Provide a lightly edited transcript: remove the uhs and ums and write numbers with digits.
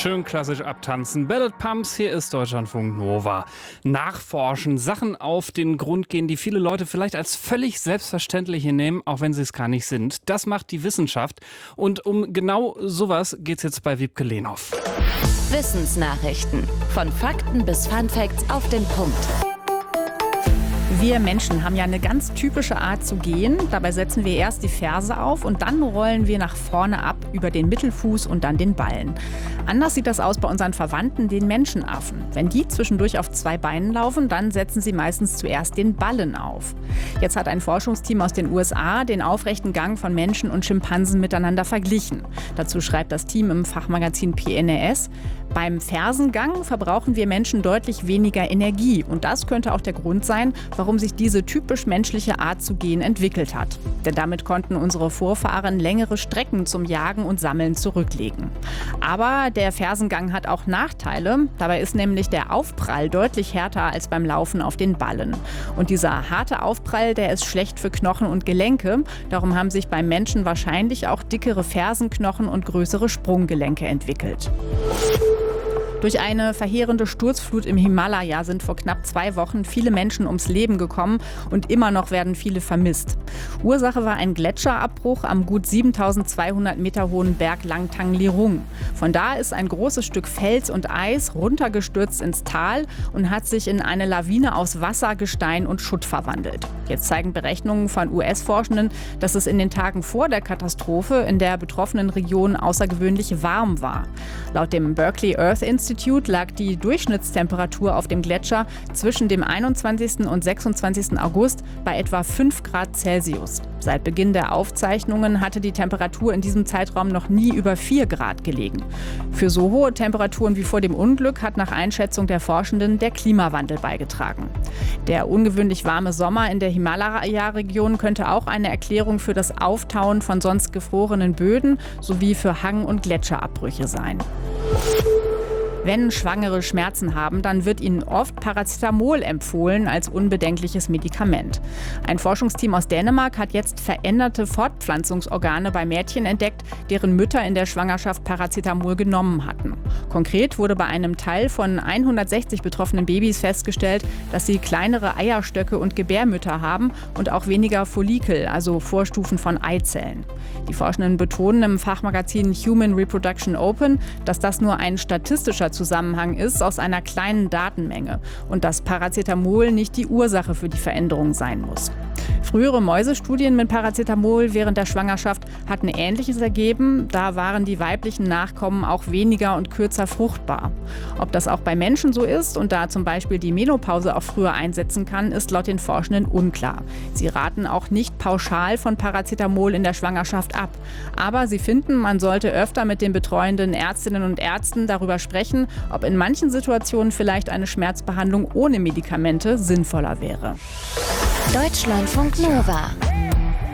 Schön klassisch abtanzen. Ballad Pumps, hier ist Deutschlandfunk Nova. Nachforschen, Sachen auf den Grund gehen, die viele Leute vielleicht als völlig selbstverständlich nehmen, auch wenn sie es gar nicht sind. Das macht die Wissenschaft. Und um genau sowas geht's jetzt bei Wiebke Lehnhoff. Wissensnachrichten. Von Fakten bis Funfacts auf den Punkt. Wir Menschen haben ja eine ganz typische Art zu gehen. Dabei setzen wir erst die Ferse auf und dann rollen wir nach vorne ab über den Mittelfuß und dann den Ballen. Anders sieht das aus bei unseren Verwandten, den Menschenaffen. Wenn die zwischendurch auf zwei Beinen laufen, dann setzen sie meistens zuerst den Ballen auf. Jetzt hat ein Forschungsteam aus den USA den aufrechten Gang von Menschen und Schimpansen miteinander verglichen. Dazu schreibt das Team im Fachmagazin PNAS: Beim Fersengang verbrauchen wir Menschen deutlich weniger Energie. Und das könnte auch der Grund sein, warum sich diese typisch menschliche Art zu gehen entwickelt hat. Denn damit konnten unsere Vorfahren längere Strecken zum Jagen und Sammeln zurücklegen. Aber der Fersengang hat auch Nachteile. Dabei ist nämlich der Aufprall deutlich härter als beim Laufen auf den Ballen. Und dieser harte Aufprall, der ist schlecht für Knochen und Gelenke. Darum haben sich beim Menschen wahrscheinlich auch dickere Fersenknochen und größere Sprunggelenke entwickelt. Durch eine verheerende Sturzflut im Himalaya sind vor knapp 2 Wochen viele Menschen ums Leben gekommen und immer noch werden viele vermisst. Ursache war ein Gletscherabbruch am gut 7200 Meter hohen Berg Langtang Lirung. Von da ist ein großes Stück Fels und Eis runtergestürzt ins Tal und hat sich in eine Lawine aus Wasser, Gestein und Schutt verwandelt. Jetzt zeigen Berechnungen von US-Forschenden, dass es in den Tagen vor der Katastrophe in der betroffenen Region außergewöhnlich warm war. Laut dem Berkeley Earth Institute lag die Durchschnittstemperatur auf dem Gletscher zwischen dem 21. und 26. August bei etwa 5 Grad Celsius. Seit Beginn der Aufzeichnungen hatte die Temperatur in diesem Zeitraum noch nie über 4 Grad gelegen. Für so hohe Temperaturen wie vor dem Unglück hat nach Einschätzung der Forschenden der Klimawandel beigetragen. Der ungewöhnlich warme Sommer in der Himalaya-Region könnte auch eine Erklärung für das Auftauen von sonst gefrorenen Böden sowie für Hang- und Gletscherabbrüche sein. Wenn Schwangere Schmerzen haben, dann wird ihnen oft Paracetamol empfohlen als unbedenkliches Medikament. Ein Forschungsteam aus Dänemark hat jetzt veränderte Fortpflanzungsorgane bei Mädchen entdeckt, deren Mütter in der Schwangerschaft Paracetamol genommen hatten. Konkret wurde bei einem Teil von 160 betroffenen Babys festgestellt, dass sie kleinere Eierstöcke und Gebärmütter haben und auch weniger Follikel, also Vorstufen von Eizellen. Die Forschenden betonen im Fachmagazin Human Reproduction Open, dass das nur ein statistischer Zusammenhang ist aus einer kleinen Datenmenge und dass Paracetamol nicht die Ursache für die Veränderung sein muss. Frühere Mäusestudien mit Paracetamol während der Schwangerschaft hatten Ähnliches ergeben. Da waren die weiblichen Nachkommen auch weniger und kürzer fruchtbar. Ob das auch bei Menschen so ist und da zum Beispiel die Menopause auch früher einsetzen kann, ist laut den Forschenden unklar. Sie raten auch nicht pauschal von Paracetamol in der Schwangerschaft ab. Aber sie finden, man sollte öfter mit den betreuenden Ärztinnen und Ärzten darüber sprechen, ob in manchen Situationen vielleicht eine Schmerzbehandlung ohne Medikamente sinnvoller wäre. Deutschlandfunk Nova.